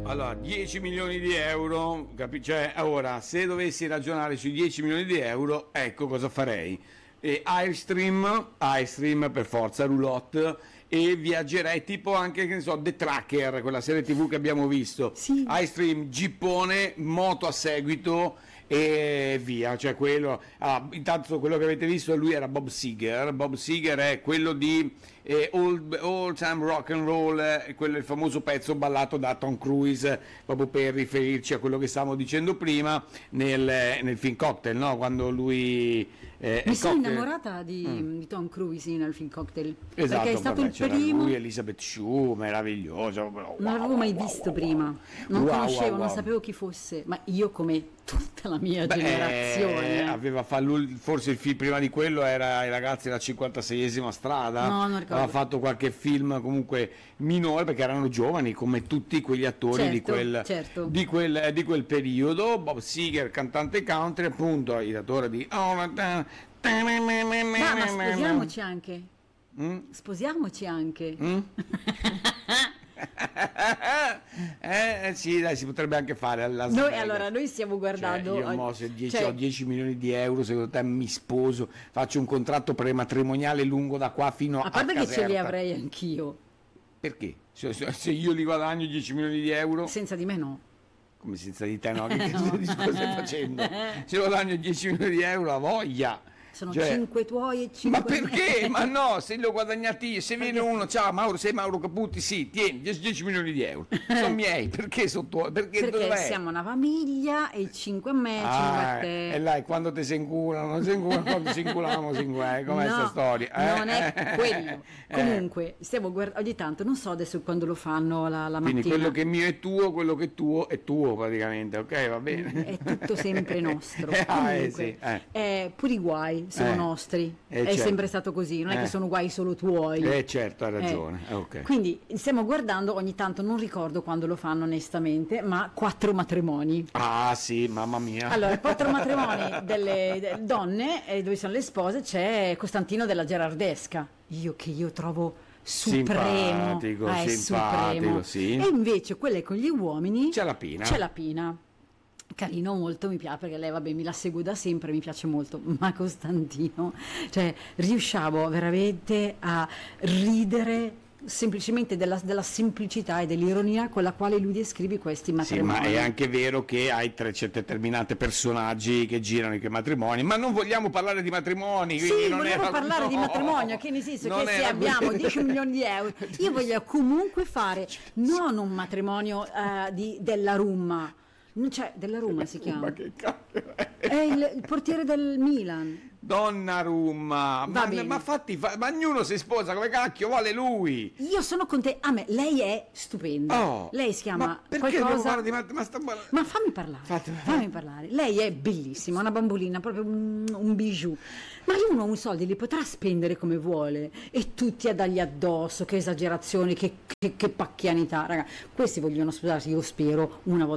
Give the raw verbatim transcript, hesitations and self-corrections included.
Allora, dieci milioni di euro, capi- cioè, ora, se dovessi ragionare sui dieci milioni di euro, ecco cosa farei. E Airstream, Airstream per forza, roulotte, e viaggerei tipo anche, che ne so, The Tracker, quella serie tv che abbiamo visto. Sì. Airstream, gippone, moto a seguito e via, cioè quello. Ah, intanto quello che avete visto lui era Bob Seger. Bob Seger è quello di eh, Old, Old Time Rock and Roll, eh, quello è il famoso pezzo ballato da Tom Cruise, proprio per riferirci a quello che stavamo dicendo prima nel, nel film Cocktail, no? Quando lui eh, Mi è sono Cocktail. innamorata di, Mm. di Tom Cruise nel film Cocktail, Esatto, perché è stato vabbè, il c'era primo. lui, Elizabeth Shue, meraviglioso. Wow, Non l'avevo mai wow, visto wow, prima, wow. non Wow, conoscevo, wow, non wow. sapevo chi fosse, ma io come tutta la mia Beh, generazione. eh, aveva fa- lui- forse il film prima di quello era I ragazzi della cinquantaseiesima strada. No, non ricordo. Aveva fatto qualche film comunque minore perché erano giovani come tutti quegli attori di, Certo, quel, certo. di, quel, di quel periodo. Bob Seger, cantante country, appunto, idatore di Ma, ma sposiamoci anche. Mm? Sposiamoci anche. Mm? eh sì, dai, si potrebbe anche fare a Las Noi, Vegas. allora, noi stiamo guardando. Cioè, io mo, se dieci- cioè, ho dieci milioni di euro, secondo te mi sposo, faccio un contratto prematrimoniale lungo da qua fino a parte a che ce li Caserta. avrei anch'io, Perché? Se, se- se io li guadagno dieci milioni di euro, senza di me no. come senza di te, no? Che cazzo di discorso stai facendo? Se guadagno dieci milioni di euro, a voglia. Sono Cioè, cinque tuoi e cinque ma perché? Ma no, se li ho guadagnati io, se viene Perché- uno, ciao Mauro, sei Mauro Caputi, sì, tieni, dieci milioni di euro. Sono miei, perché sono tuoi? Perché, Perché dov'è? siamo una famiglia e cinque a me, cinque a Ah, te. e là, quando ti si inculano, si inculano, quando si inculano, si inculano, com'è No, sta storia? Eh? non è quello. Eh. Comunque, stiamo guardando ogni tanto, non so adesso quando lo fanno la, la Quindi mattina. quello che è mio è tuo, quello che è tuo è tuo praticamente, ok? Va bene? È tutto sempre nostro. Eh, ah, eh, Comunque, sì, eh. eh, pure i guai sono Eh. nostri. Eh, è certo. sempre stato così, non è Eh. che sono guai solo tuoi. Eh certo, hai Eh. ragione. eh, ok. Quindi stiamo guardando ogni tanto, non ricordo quando lo fanno onestamente, ma quattro matrimoni. Ah sì, mamma mia. Allora, quattro matrimoni delle, delle donne, eh, dove sono le spose, c'è Costantino della Gerardesca. Io che io trovo supremo. Simpatico, Ah, è simpatico, supremo. sì. E invece quelle con gli uomini C'è la Pina. c'è la Pina. Carino, molto mi piace, perché lei, vabbè, mi la seguo da sempre, mi piace molto, ma Costantino, cioè riusciavo veramente a ridere semplicemente della, della semplicità e dell'ironia con la quale lui descrive questi Sì, matrimoni. ma è anche vero che hai tre certe determinate personaggi che girano in quei matrimoni, ma non vogliamo parlare di matrimoni. quindi Sì, non volevo era- parlare no, di matrimonio, che nel senso non che se era- abbiamo dieci milioni di euro, io voglio comunque fare non un matrimonio eh, di, della Rumma, non c'è, della Rumma si chiama, Ma che cacchio è? è il, il portiere del Milan. Donnarumma, Va ma, bene. ma fatti, fa- ma ognuno si sposa come cacchio vuole lui. Io sono contenta, a me, lei è stupenda, Oh, lei si chiama ma perché devo qualcosa... parlare di mat- ma sta buona- Ma fammi parlare, Fate- fammi parlare. Lei è bellissima, una bambolina, proprio un, un bijou. Ma uno un soldi li potrà spendere come vuole e tutti a dargli addosso, che esagerazioni, che, che, che pacchianità. Raga, questi vogliono sposarsi, io spero, una volta.